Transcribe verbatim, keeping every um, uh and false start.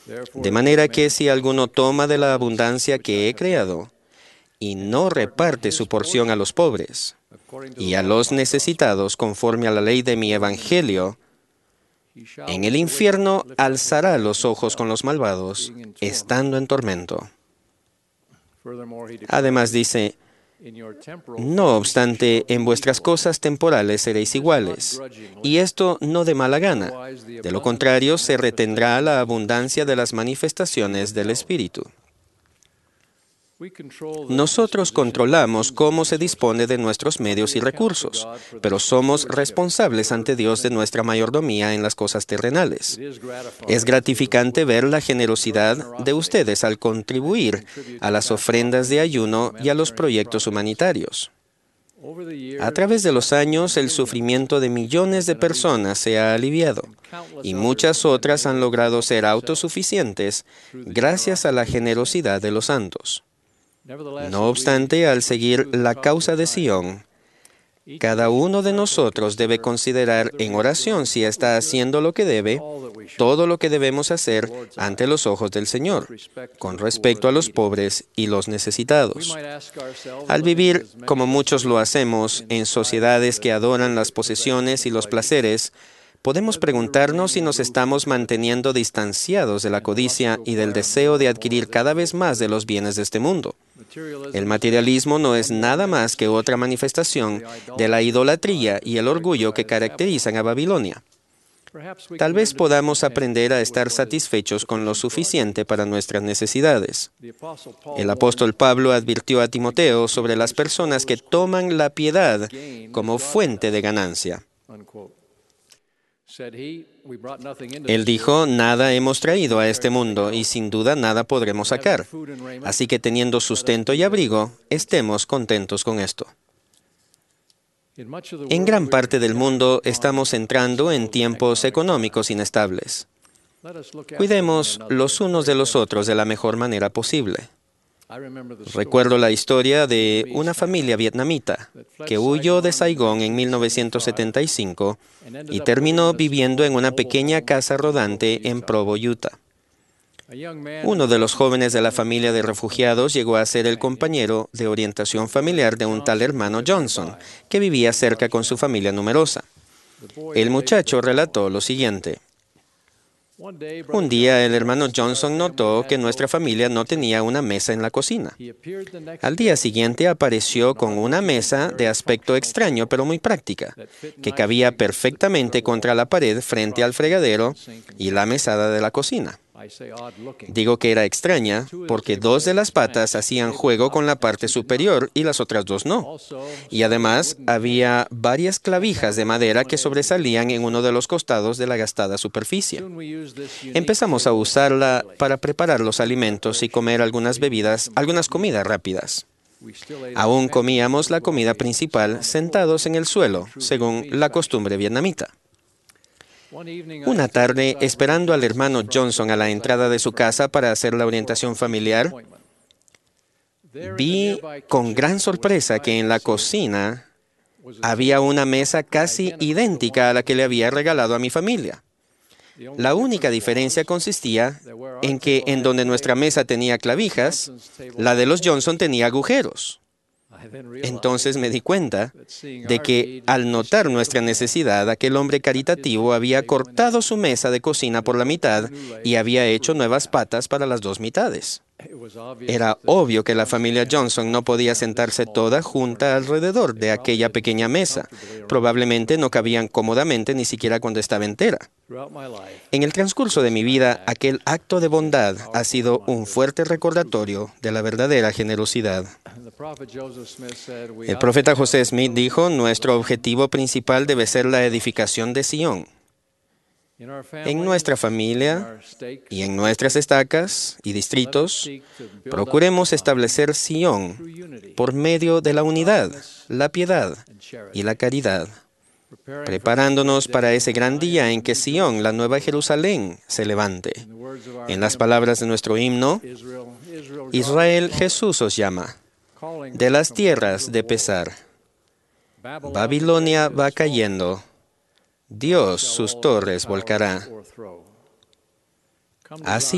De manera que si alguno toma de la abundancia que he creado y no reparte su porción a los pobres y a los necesitados conforme a la ley de mi evangelio, en el infierno alzará los ojos con los malvados, estando en tormento. Además dice, no obstante, en vuestras cosas temporales seréis iguales, y esto no de mala gana. De lo contrario, se retendrá la abundancia de las manifestaciones del Espíritu. Nosotros controlamos cómo se dispone de nuestros medios y recursos, pero somos responsables ante Dios de nuestra mayordomía en las cosas terrenales. Es gratificante ver la generosidad de ustedes al contribuir a las ofrendas de ayuno y a los proyectos humanitarios. A través de los años, el sufrimiento de millones de personas se ha aliviado, y muchas otras han logrado ser autosuficientes gracias a la generosidad de los santos. No obstante, al seguir la causa de Sion, cada uno de nosotros debe considerar en oración si está haciendo lo que debe, todo lo que debemos hacer ante los ojos del Señor, con respecto a los pobres y los necesitados. Al vivir, como muchos lo hacemos, en sociedades que adoran las posesiones y los placeres, podemos preguntarnos si nos estamos manteniendo distanciados de la codicia y del deseo de adquirir cada vez más de los bienes de este mundo. El materialismo no es nada más que otra manifestación de la idolatría y el orgullo que caracterizan a Babilonia. Tal vez podamos aprender a estar satisfechos con lo suficiente para nuestras necesidades. El apóstol Pablo advirtió a Timoteo sobre las personas que toman la piedad como fuente de ganancia. Él dijo, nada hemos traído a este mundo y sin duda nada podremos sacar. Así que teniendo sustento y abrigo, estemos contentos con esto. En gran parte del mundo estamos entrando en tiempos económicos inestables. Cuidemos los unos de los otros de la mejor manera posible. Recuerdo la historia de una familia vietnamita que huyó de Saigón en mil novecientos setenta y cinco y terminó viviendo en una pequeña casa rodante en Provo, Utah. Uno de los jóvenes de la familia de refugiados llegó a ser el compañero de orientación familiar de un tal hermano Johnson, que vivía cerca con su familia numerosa. El muchacho relató lo siguiente. Un día el hermano Johnson notó que nuestra familia no tenía una mesa en la cocina. Al día siguiente apareció con una mesa de aspecto extraño pero muy práctica, que cabía perfectamente contra la pared frente al fregadero y la mesada de la cocina. Digo que era extraña porque dos de las patas hacían juego con la parte superior y las otras dos no. Y además había varias clavijas de madera que sobresalían en uno de los costados de la gastada superficie. Empezamos a usarla para preparar los alimentos y comer algunas bebidas, algunas comidas rápidas. Aún comíamos la comida principal sentados en el suelo, según la costumbre vietnamita. Una tarde, esperando al hermano Johnson a la entrada de su casa para hacer la orientación familiar, vi con gran sorpresa que en la cocina había una mesa casi idéntica a la que le había regalado a mi familia. La única diferencia consistía en que en donde nuestra mesa tenía clavijas, la de los Johnson tenía agujeros. Entonces me di cuenta de que al notar nuestra necesidad, aquel hombre caritativo había cortado su mesa de cocina por la mitad y había hecho nuevas patas para las dos mitades. Era obvio que la familia Johnson no podía sentarse toda junta alrededor de aquella pequeña mesa. Probablemente no cabían cómodamente ni siquiera cuando estaba entera. En el transcurso de mi vida, aquel acto de bondad ha sido un fuerte recordatorio de la verdadera generosidad. El profeta José Smith dijo, nuestro objetivo principal debe ser la edificación de Sion. En nuestra familia y en nuestras estacas y distritos, procuremos establecer Sion por medio de la unidad, la piedad y la caridad, preparándonos para ese gran día en que Sion, la nueva Jerusalén, se levante. En las palabras de nuestro himno, Israel, Jesús os llama, de las tierras de pesar. Babilonia va cayendo, Dios sus torres volcará. Así